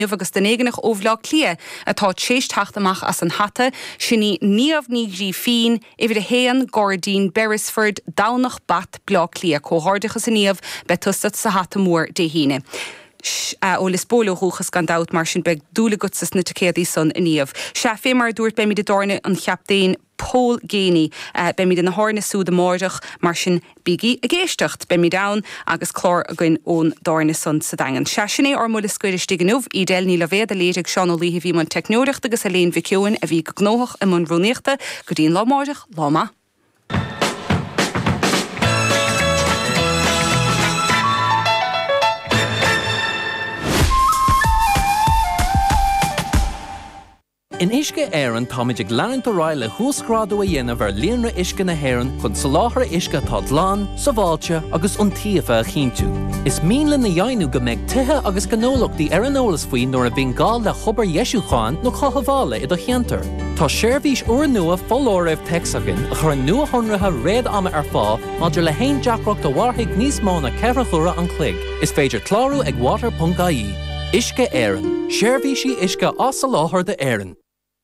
agus den éigenach óbhlá clia atá téisteachtamach as an hata sinní níomh nígí fin ifir a héan Gordín Beresford dánach bat blá clia cóhardachas a níomh betustat sa hata mór de híine. Ó lispóla húchas gan dat mar sin beg dúla gutsas na tacéadaí son a níomh. Se fé mar dúirt be mi de dorna an cheapdain Paul Géni be mi den na hána súda mórdach mar sin bigi a géistecht be mi dain agus chlár a gin ón dorna son sa dagan. Se sinné ar mula scuidirtí ganúh í del ní le bhéad a léireach seán ó líhí bhí man technóireachta agus a léon bhiciúin a bhí go gnóthach a man rúnéachta go dtíon lá mórdach láma. In Isce Éireann táid ag leann do ráile thuascrádú a dhéanamh ar líonra Isce na hÉireann chun sa láthair Isce tá dlán, sa bháilte agus iontaofa a chinntiú. Is míle na dhéanú go mbeidh tuthe agus gnólachtaí ar an eolas faoin nuair a bhíonn gáil le chobar Ieisúcháin nó chothabhála i do cheantar. Tá seirbhís uair nua follóireamh texagan a chur an nua-thonratha réad ama ar fá maidir le haon deacracht a bharthaigh níos mó na ceithreachúra an chloig. Is féidir clárú ag water.ie. Isce Éireann. Seirbhísí Isce as sa láthair de Éireann.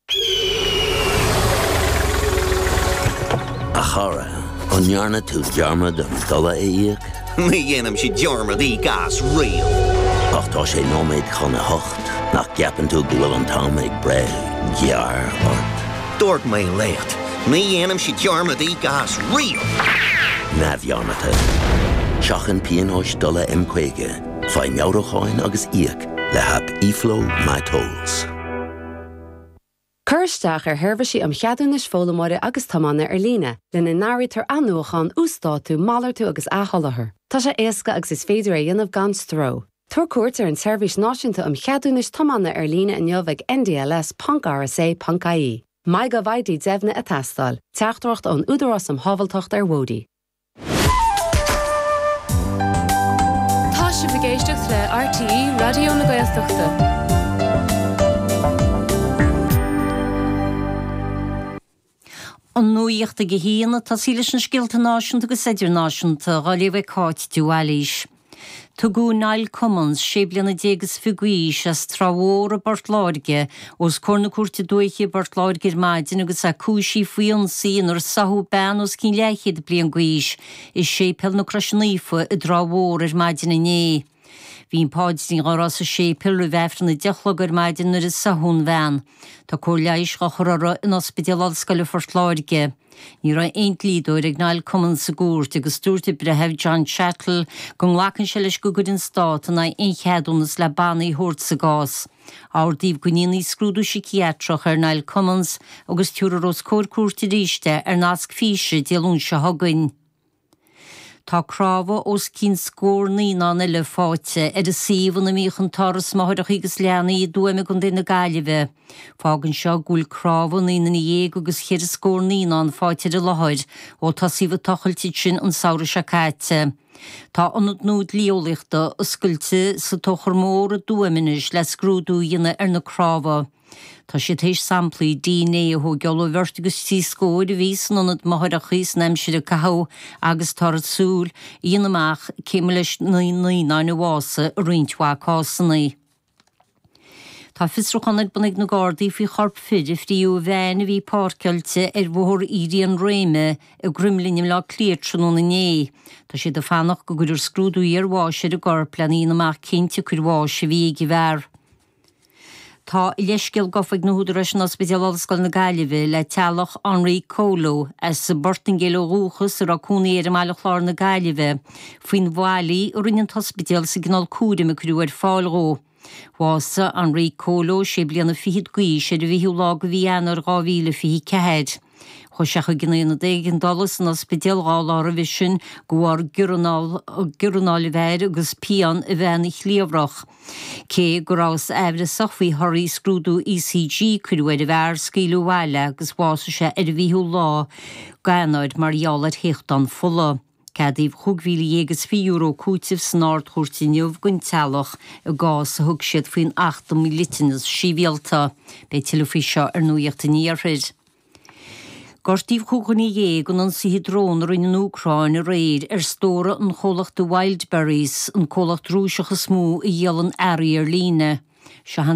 A chara, onjarna tú dearma don dola éiag? Mi dhéanam si dearma dí gas rial. Ach tá sé nóméid chuna hocht, nach ceapan tú glúil an táméid bre, gear ort. Dúirt mé lécht, mi dhéanam si dearma dí gas rial. Na bhearnata. Seachan píonóis dola imcuige, fáin meabhracháin agus íag le hab iflo my tolls. Cursteach herbhisi am cheadúnis fólamóide agus tamanna ar líne, lena náiritar anúchan ústáú, málartú agus áhallathair. Tá sé éasca agus is féidir a dhéanamh gan stró. Tuair cuairt ar an seirbhís náisiúnta am cheadúnis tamanna ar líne in neomh ndls.rsa.ie. Mai go bhaidí deimhne a teastáil, teachtacht an údarás am hábhaltocht ar Wódi. Tá sé bhgéisteach le RTE Radio na Gaeltachta. An nuíocht a gehíana tá sílis an scialta náisiúnta agus idir náisiúnta gáilíomh cáit dúálís. Tugu Niall Cummins sé bliana dégus figuís as tráhór a Bartláirge os corna cuairte dúiche Bartláirge maidin agus a cúsí faoin síon ar sathú ben os cín leichiad blian guís is sé pel na crasnaífa i dráhór ar maidin a né. Bhín páidín árás a sé pilú bhefran na deachlagur maidin ar is sahún bhean. Tá cóirleis go chorara in ospidéal scoile Bartláirge. Ní ra aint lídóir ag Niall Cummins sa gúirt agus dúirte brethebh John Chattle go nglacan se leis go gurinn stát na incheadúnas le bannaí thuirt sa gás. Áirdíobh goníonaí scrúdú psichiatrach ar Niall Cummins agus túrarós cóircúirte ríiste ar nasc físe déalún se thugainn. Tá cráfa os cín scór níán le fáte ar a síomh na míchan taras máthach agus leanaí dúime gon déna gaiileh. Fágann seo gúil cráfa nína dhéag agus chéir scór níán fáte de láthir ó tá síomh tochailtí sin an saoire se cáite. Tá anad núd leolachta a scuilte sa tochar mór a dúiminis le scrúdú dhéine ar na cráfa. Tá sé tééis samplaí DNA ó geall bhirrtagus tí scóir a bhís anad maithreachís neimsir a cathó agus tar súl íonamach céime leis na bhása a rionthá cásannaí. Tá fisrúchanid bunig na Gardaí fí chorp fidir fríú bhein a bhí párceilte ar bhór íon réime a grimlinim le cléirtranú na né. Tá sé de fannach go gudur scrúdú ar bháisir a gorp le íonamach cinnte chur bháis a bhí bhar. Tá i leiscil gofaigh na húdarais na ospidéal na Gaillimh le tealach Henry Colo as sa bortingéil ó rúchas ar a cúnaí ar meile chlár na Gaillimh faoin bhálaí ó rinnean hospidéal sa gnáil cúrim a cruú ar fáilró. Bhása Henry Colo sé bliana fiad guís ar a bhíú lá go bhí anar 2024. Chóiseach a gnéanana $10 an ospidéal gáil a bhí sin gohar gurúnáil bhéir agus pían a bheanna chliabrach. Cé gorás ebre sochhí thoirí scrúdú ECG cuiúir a bhar scílú bhile agus bhása sé ar bhíú lá ganáid mar eolar héachtan fola. Cadíh €1,000 cúitih snárt chuirtíneomh gon tealach a gás a thug siad faoin 8 millitínas síbhéalta be tilufí seo ar nuíochta níorthid. Gortíh chuganní dhéag an saoí drón ar in Úcráin a réir ar stóra an cholacht de Wildberries an cholacht rúiseach a smú i dhéalan airí ar líne. Se